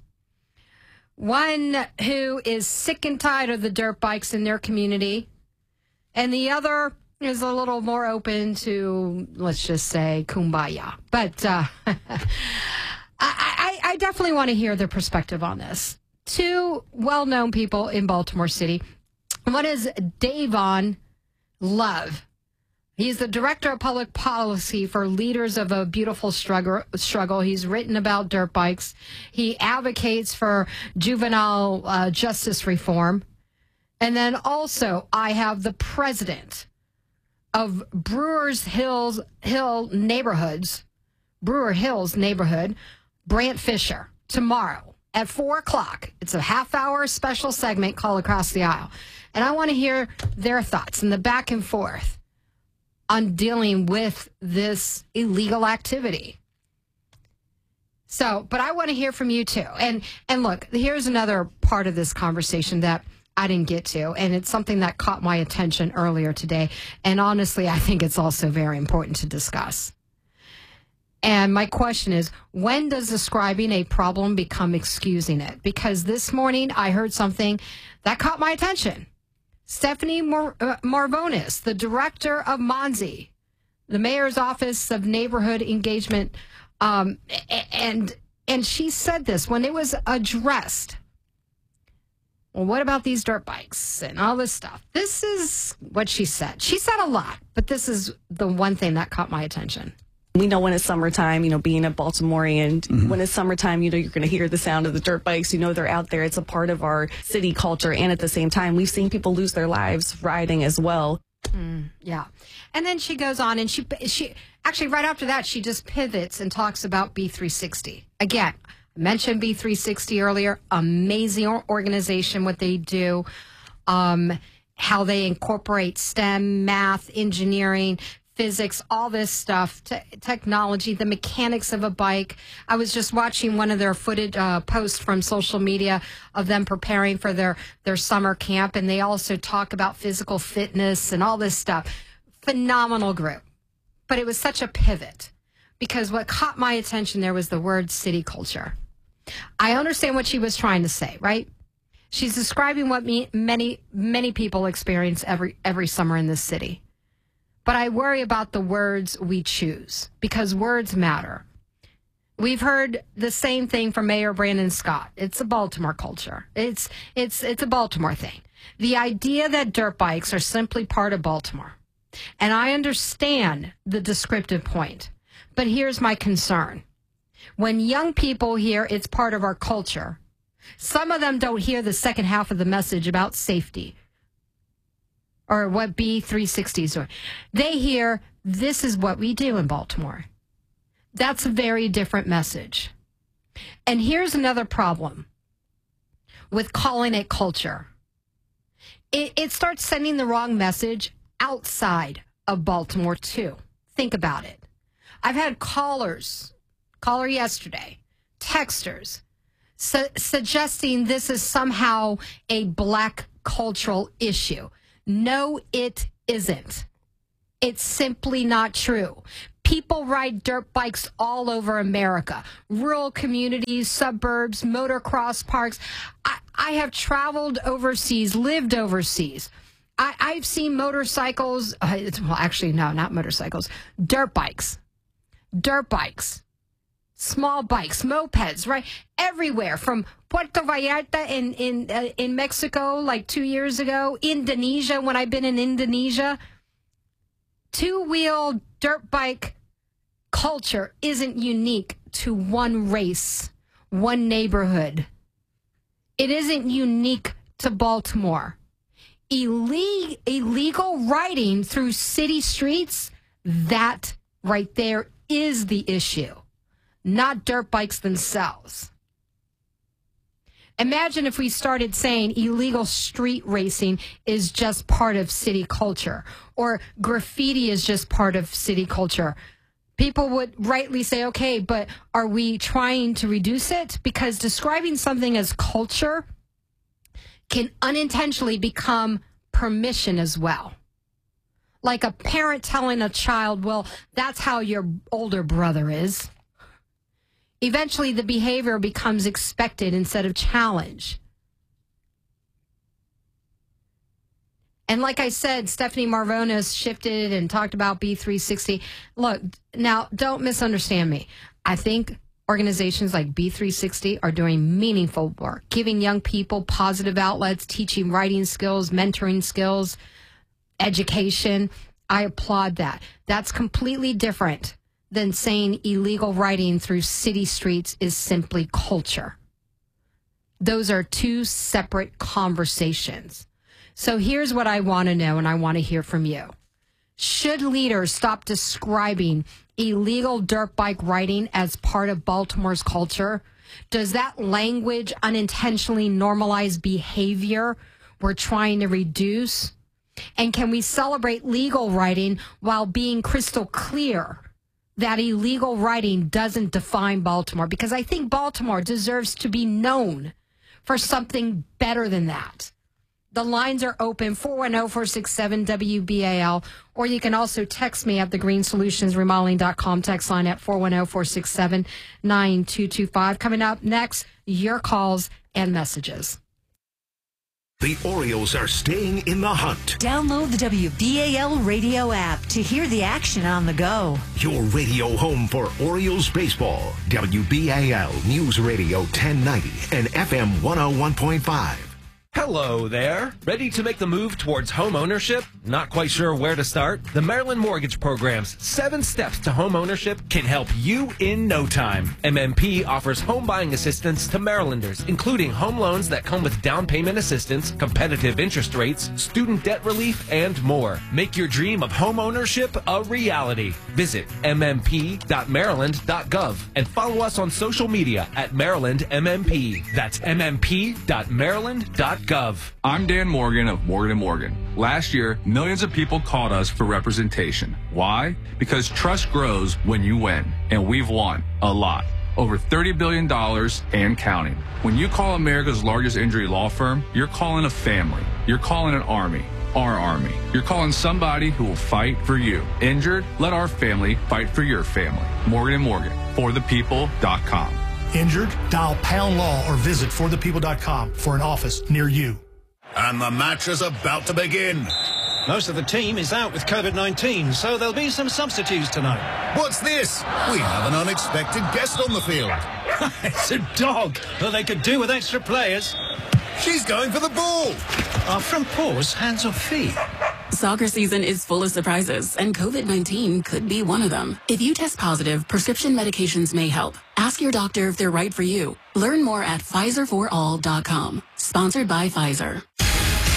One who is sick and tired of the dirt bikes in their community, and the other is a little more open to, let's just say, kumbaya. But uh, I, I, I definitely want to hear their perspective on this. Two well-known people in Baltimore City. One is Davon Love. He's the director of public policy for Leaders of a Beautiful Struggle. struggle. He's written about dirt bikes. He advocates for juvenile uh, justice reform. And then also I have the president of Brewers Hills Hill neighborhoods, Brewer Hills neighborhood, Brant Fisher, tomorrow at four o'clock. It's a half-hour special segment called Across the Aisle. And I want to hear their thoughts and the back and forth on dealing with this illegal activity. So, but I want to hear from you too. And and look, here's another part of this conversation that I didn't get to, and it's something that caught my attention earlier today. And honestly, I think it's also very important to discuss. And my question is, when does describing a problem become excusing it? Because this morning I heard something that caught my attention. Stephanie Mar- uh, Marvonis, the director of MONSE, the mayor's office of neighborhood engagement, um, and and she said this when it was addressed. Well, what about these dirt bikes and all this stuff? This is what she said. She said a lot, but this is the one thing that caught my attention. We know when it's summertime, you know, being a Baltimorean, mm-hmm. when it's summertime, you know, you're going to hear the sound of the dirt bikes. You know, they're out there. It's a part of our city culture. And at the same time, we've seen people lose their lives riding as well. Mm, yeah. And then she goes on and she, she actually right after that, she just pivots and talks about B three sixty. Again, I mentioned B three sixty earlier. Amazing organization, what they do, um, how they incorporate STEM, math, engineering, physics, all this stuff, te- technology, the mechanics of a bike. I was just watching one of their footage uh, posts from social media of them preparing for their, their summer camp, and they also talk about physical fitness and all this stuff. Phenomenal group. But it was such a pivot, because what caught my attention there was the word city culture. I understand what she was trying to say, right? She's describing what me, many, many people experience every every summer in this city. But I worry about the words we choose, because words matter. We've heard the same thing from Mayor Brandon Scott. It's a Baltimore culture. It's it's it's a Baltimore thing. The idea that dirt bikes are simply part of Baltimore. And I understand the descriptive point. But here's my concern. When young people hear it's part of our culture, some of them don't hear the second half of the message about safety, or what B three sixty is doing. They hear, this is what we do in Baltimore. That's a very different message. And here's another problem with calling it culture. It, it starts sending the wrong message outside of Baltimore, too. Think about it. I've had callers, caller yesterday, texters, su- suggesting this is somehow a black cultural issue. No, it isn't. It's simply not true. People ride dirt bikes all over America, rural communities, suburbs, motocross parks. I, I have traveled overseas, lived overseas. I, I've seen motorcycles. Uh, well, actually, no, not motorcycles. Dirt bikes. Dirt bikes. Small bikes, mopeds, right? Everywhere from Puerto Vallarta in, in, uh, in Mexico like two years ago, Indonesia, when I've been in Indonesia. Two-wheel dirt bike culture isn't unique to one race, one neighborhood. It isn't unique to Baltimore. Ille- illegal riding through city streets, that right there is the issue, not dirt bikes themselves. Imagine if we started saying illegal street racing is just part of city culture, or graffiti is just part of city culture. People would rightly say, okay, but are we trying to reduce it? Because describing something as culture can unintentionally become permission as well. Like a parent telling a child, well, that's how your older brother is. Eventually, the behavior becomes expected instead of challenge. And like I said, Stephanie Marvonis shifted and talked about B three sixty. Look, now, don't misunderstand me. I think organizations like B three sixty are doing meaningful work, giving young people positive outlets, teaching writing skills, mentoring skills, education. I applaud that. That's completely different than saying illegal riding through city streets is simply culture. Those are two separate conversations. So here's what I want to know, and I want to hear from you. Should leaders stop describing illegal dirt bike riding as part of Baltimore's culture? Does that language unintentionally normalize behavior we're trying to reduce? And can we celebrate legal riding while being crystal clear that illegal riding doesn't define Baltimore? Because I think Baltimore deserves to be known for something better than that. The lines are open, four one zero, four six seven, W B A L, or you can also text me at the green solutions remodeling dot com text line at four one zero, four six seven, nine two two five. Coming up next, your calls and messages. The Orioles are staying in the hunt. Download the W B A L radio app to hear the action on the go. Your radio home for Orioles baseball. W B A L News Radio ten ninety and F M one oh one point five. Hello there. Ready to make the move towards home ownership? Not quite sure where to start? The Maryland Mortgage Program's seven steps to home ownership can help you in no time. M M P offers home buying assistance to Marylanders, including home loans that come with down payment assistance, competitive interest rates, student debt relief, and more. Make your dream of home ownership a reality. Visit m m p dot maryland dot gov and follow us on social media at Maryland M M P. That's m m p dot maryland dot gov. I'm Dan Morgan of Morgan and Morgan. Last year, millions of people called us for representation. Why? Because trust grows when you win, and we've won a lot. Over thirty billion dollars and counting. When you call America's largest injury law firm, you're calling a family. You're calling an army. Our army. You're calling somebody who will fight for you. Injured? Let our family fight for your family. Morgan and Morgan. for the people dot com. Injured? Dial pound law or visit for the people dot com for an office near you. And the match is about to begin. Most of the team is out with COVID nineteen, so there'll be some substitutes tonight. What's this? We have an unexpected guest on the field. It's a dog, but they could do with extra players. She's going for the ball. Are front paws hands or feet? Soccer season is full of surprises, and COVID nineteen could be one of them. If you test positive, prescription medications may help. Ask your doctor if they're right for you. Learn more at Pfizer for all dot com. Sponsored by Pfizer.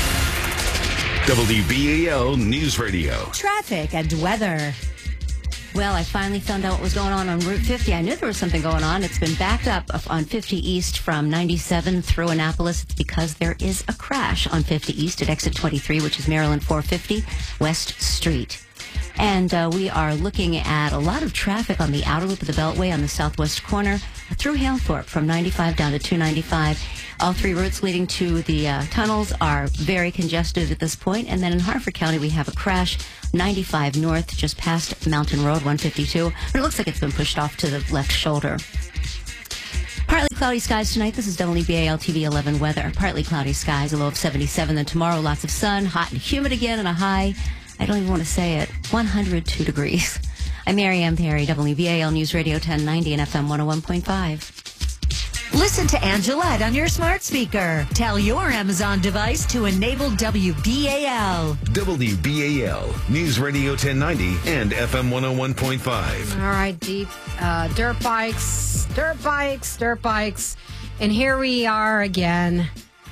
W B A L News Radio. Traffic and weather. Well, I finally found out what was going on on Route fifty. I knew there was something going on. It's been backed up on fifty East from ninety-seven through Annapolis. It's because there is a crash on fifty East at exit twenty-three, which is Maryland four fifty West Street. And uh, we are looking at a lot of traffic on the outer loop of the Beltway on the southwest corner through Halethorpe from ninety-five down to two ninety-five. All three routes leading to the uh, tunnels are very congested at this point. And then in Harford County, we have a crash, ninety-five north, just past Mountain Road, one fifty-two. But it looks like it's been pushed off to the left shoulder. Partly cloudy skies tonight. This is W B A L T V eleven weather. Partly cloudy skies, a low of seventy-seven. Then tomorrow, lots of sun, hot and humid again, and a high, I don't even want to say it, one hundred two degrees. I'm Mary Ann Perry, W B A L News Radio ten ninety and F M one oh one point five. Listen to Angelette on your smart speaker. Tell your Amazon device to enable W B A L. W B A L, News Radio ten ninety and F M one oh one point five. All right, deep uh, dirt bikes, dirt bikes, dirt bikes. And here we are again.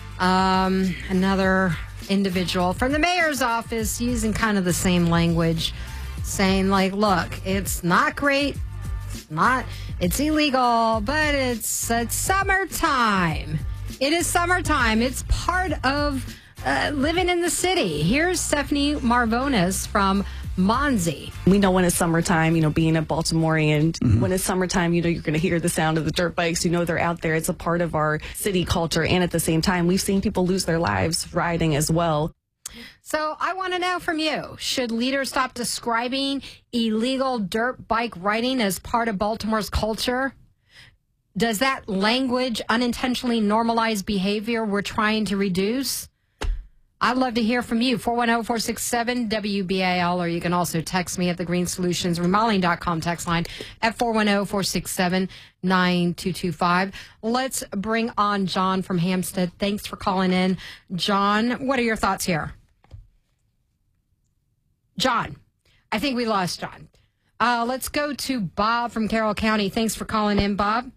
Um, another individual from the mayor's office using kind of the same language, saying like, look, it's not great. It's not, it's illegal, but it's, it's summertime. It is summertime. It's part of uh, living in the city. Here's Stephanie Marvonis from Monzi. We know when it's summertime, you know, being a Baltimorean, mm-hmm. when it's summertime, you know, you're going to hear the sound of the dirt bikes. You know, they're out there. It's a part of our city culture. And at the same time, we've seen people lose their lives riding as well. So I want to know from you, should leaders stop describing illegal dirt bike riding as part of Baltimore's culture? Does that language unintentionally normalize behavior we're trying to reduce? I'd love to hear from you, four one zero, four six seven, W B A L, or you can also text me at the green solutions remodeling dot com text line at four one zero, four six seven, nine two two five. Let's bring on John from Hampstead. Thanks for calling in. John, what are your thoughts here? John, I think we lost John. Uh, let's go to Bob from Carroll County. Thanks for calling in, Bob.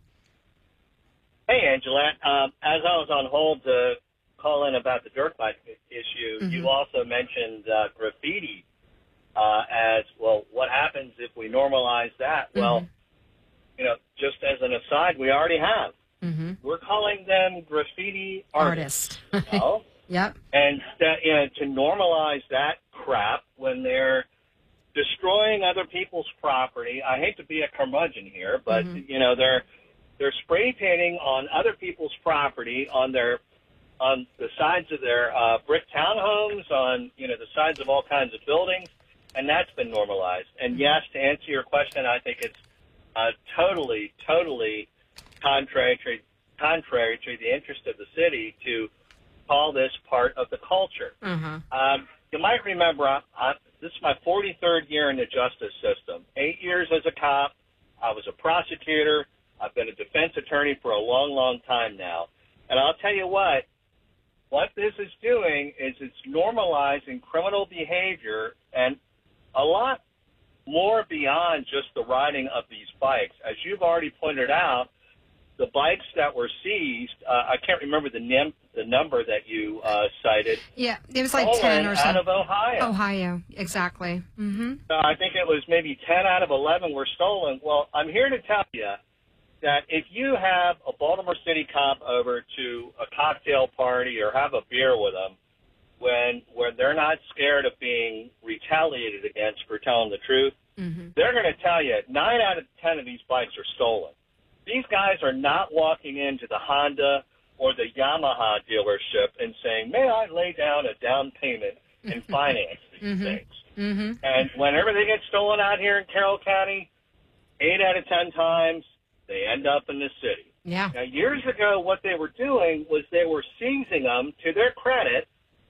Hey, Angelette. Um, as I was on hold to call in about the dirt bike issue, mm-hmm. you also mentioned uh, graffiti uh, as, well, what happens if we normalize that? Mm-hmm. Well, you know, just as an aside, we already have. Mm-hmm. We're calling them graffiti artists. Artist. You know? Yep. And that, you know, to normalize that crap when they're destroying other people's property. I hate to be a curmudgeon here, but, mm-hmm. you know, they're they're spray painting on other people's property, on their on the sides of their uh, brick townhomes, on, you know, the sides of all kinds of buildings, and that's been normalized. And yes, to answer your question, I think it's uh, totally, totally contrary to, contrary to the interest of the city to call this part of the culture. Mm-hmm. Um, you might remember, I, I, this is my forty-third year in the justice system. Eight years as a cop. I was a prosecutor. I've been a defense attorney for a long, long time now. And I'll tell you what, what this is doing is it's normalizing criminal behavior and a lot more beyond just the riding of these bikes. As you've already pointed out, the bikes that were seized, uh, I can't remember the num- the number that you uh, cited. Yeah, it was like ten or something. Out of Ohio. Ohio, exactly. Mm-hmm. So I think it was maybe ten out of eleven were stolen. Well, I'm here to tell you that if you have a Baltimore City cop over to a cocktail party or have a beer with them, when when they're not scared of being retaliated against for telling the truth, mm-hmm. they're going to tell you nine out of ten of these bikes are stolen. These guys are not walking into the Honda or the Yamaha dealership and saying, may I lay down a down payment and finance these mm-hmm. things? Mm-hmm. And whenever they get stolen out here in Carroll County, eight out of ten times, they end up in the city. Yeah. Now, years ago, what they were doing was they were seizing them to their credit,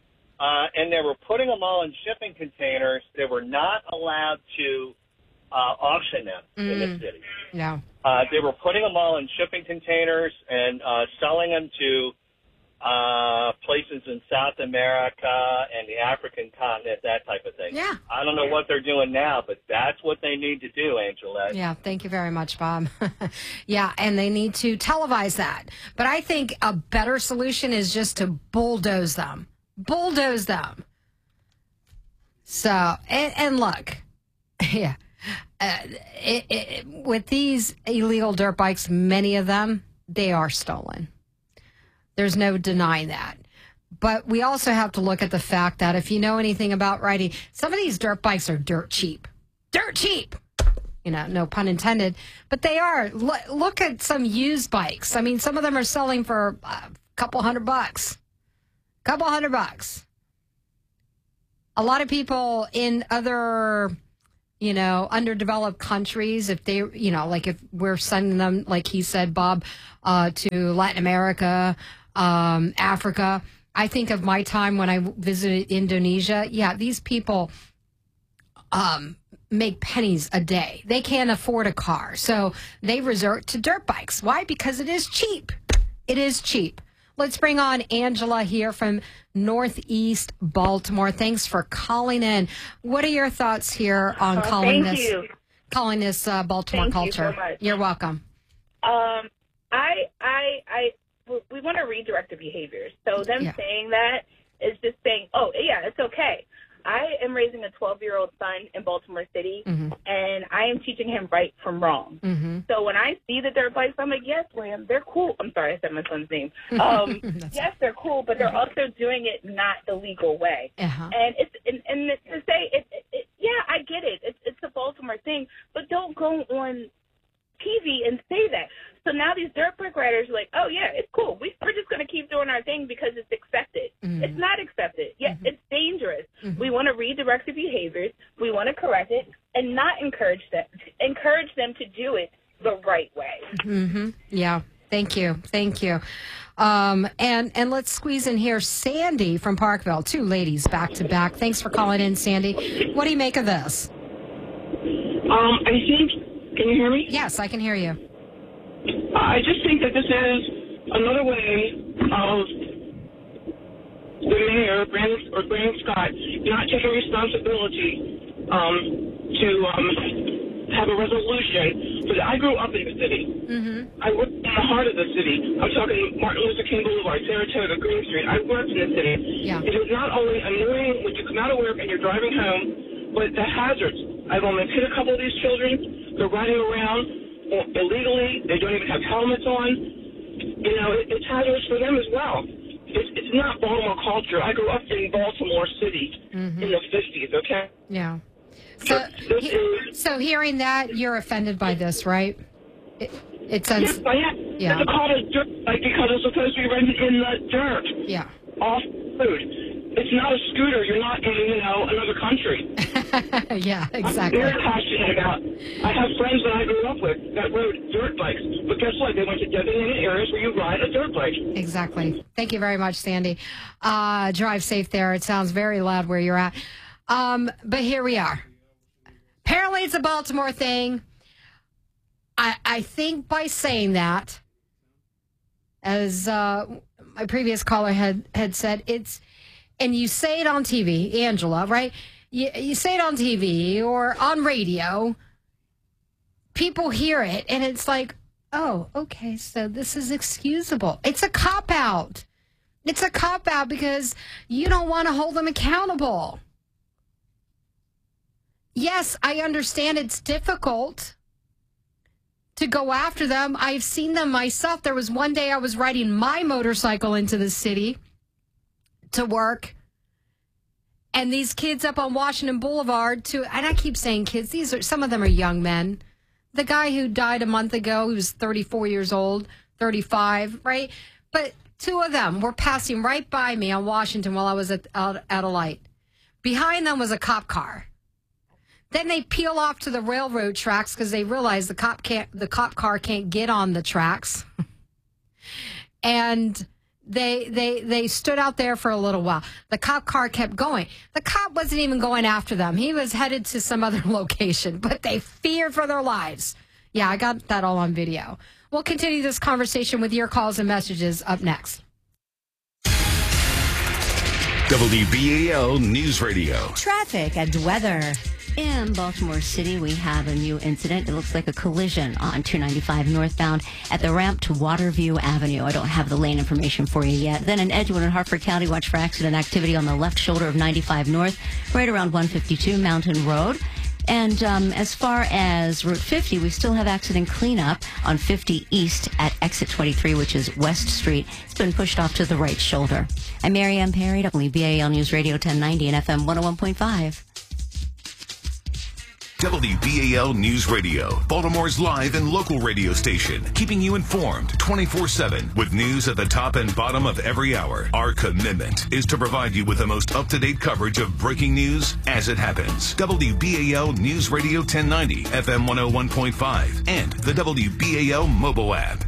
uh, and they were putting them all in shipping containers. They were not allowed to uh, auction them mm. in the city. Yeah. Uh, they were putting them all in shipping containers and uh, selling them to uh, places in South America and the African continent, that type of thing. Yeah. I don't know what they're doing now, but that's what they need to do, Angelette. Yeah, thank you very much, Bob. Yeah, and they need to televise that. But I think a better solution is just to bulldoze them. Bulldoze them. So, and, and look, yeah, uh, it, it, with these illegal dirt bikes, many of them, they are stolen. There's no denying that. But we also have to look at the fact that if you know anything about riding, some of these dirt bikes are dirt cheap. Dirt cheap! You know, no pun intended. But they are. L- look at some used bikes. I mean, some of them are selling for a couple hundred bucks. Couple hundred bucks. A lot of people in other, you know, underdeveloped countries, if they, you know, like if we're sending them, like he said, Bob, uh, to Latin America, um, Africa. I think of my time when I visited Indonesia. Yeah, these people um, make pennies a day. They can't afford a car, so they resort to dirt bikes. Why? Because it is cheap. It is cheap. Let's bring on Angela here from Northeast Baltimore. Thanks for calling in. What are your thoughts here on Oh, calling thank this you. calling this uh, Baltimore Thank you culture? so much. You're welcome. Um, I, I, I, we want to redirect the behaviors. So them Yeah. saying that is just saying, oh, yeah, it's okay. I am raising a twelve-year-old son in Baltimore City, Mhm. and I am teaching him right from wrong. Mm-hmm. So when I see the dirt bikes, I'm like, yes, Liam, they're cool. I'm sorry, I said my son's name. Um, yes, they're cool, but they're also doing it not the legal way. Uh-huh. And it's and, and to say, it, it, it, yeah, I get it. It's, it's a Baltimore thing, but don't go on T V and say that. So now these dirt bike riders are like, oh, yeah, it's cool. We, we're just going to keep doing our thing because it's accepted. Mhm. It's not accepted. Yeah, Mm-hmm. it's dangerous. Mhm. We want to redirect the behaviors. We want to correct it and not encourage them, encourage them to do it the right way. Mm-hmm. Yeah. Thank you. Thank you. Um, and, and let's squeeze in here Sandy from Parkville. Two ladies back to back. Thanks for calling in, Sandy. What do you make of this? Um, I think, can you hear me? Yes, I can hear you. I just think that this is another way of the mayor, Brandon, or Brandon Scott, not taking responsibility um, to um, have a resolution. But I grew up in the city. Mm-hmm. I worked in the heart of the city. I'm talking Martin Luther King Boulevard, Saratoga, Green Street. I worked in the city. Yeah. It is not only annoying when you come out of work and you're driving home, but the hazards. I've almost hit a couple of these children. They're riding around illegally. They don't even have helmets on. You know, it, it's hazardous for them as well. It's, it's not Baltimore culture. I grew up in Baltimore City Mhm. in the fifties, okay? Yeah. So, This he- is... so hearing that, you're offended by this, right? It, it says, Yes, I am. yeah. It's called a dirt bike because it's supposed to be ridden in the dirt. Yeah. Off road. It's not a scooter. You're not in, you know, another country. Yeah, exactly. I'm very passionate about. I have friends that I grew up with that rode dirt bikes, but guess what? They went to designated areas where you ride a dirt bike. Exactly. Thank you very much, Sandy. Uh, drive safe there. It sounds very loud where you're at. Um, but here we are. Apparently it's a Baltimore thing. I, I think by saying that, as uh, my previous caller had, had said, it's, and you say it on T V, Angela, right? You, you say it on T V or on radio, people hear it, and it's like, oh, okay, so this is excusable. It's a cop-out. It's a cop-out because you don't want to hold them accountable. Yes, I understand it's difficult to go after them. I've seen them myself. There was one day I was riding my motorcycle into the city to work, and these kids up on Washington Boulevard, to, and I keep saying kids, these are, some of them are young men. The guy who died a month ago, he was thirty-four years old, thirty-five, right? But two of them were passing right by me on Washington while I was at, out, at a light. Behind them was a cop car. Then they peel off to the railroad tracks because they realize the cop can't, the cop car can't get on the tracks. And they they they stood out there for a little while. The cop car kept going. The cop wasn't even going after them. He was headed to some other location, but they feared for their lives. Yeah, I got that all on video. We'll continue this conversation with your calls and messages up next. W B A L News Radio. Traffic and weather. In Baltimore City, we have a new incident. It looks like a collision on two ninety-five northbound at the ramp to Waterview Avenue. I don't have the lane information for you yet. Then in Edgewood and Hartford County, watch for accident activity on the left shoulder of ninety-five north, right around one fifty-two Mountain Road. And um, as far as Route fifty, we still have accident cleanup on fifty East at exit twenty-three, which is West Street. It's been pushed off to the right shoulder. I'm Mary Ann Perry, W B A L News Radio ten ninety and F M one oh one point five. W B A L News Radio, Baltimore's live and local radio station, keeping you informed twenty-four seven with news at the top and bottom of every hour. Our commitment is to provide you with the most up-to-date coverage of breaking news as it happens. W B A L News Radio ten ninety, F M one oh one point five, and the W B A L mobile app.